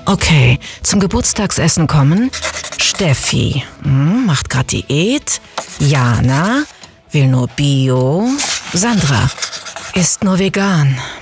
Okay, zum Geburtstagsessen kommen Steffi, macht grad Diät. Jana will nur Bio. Sandra isst nur vegan.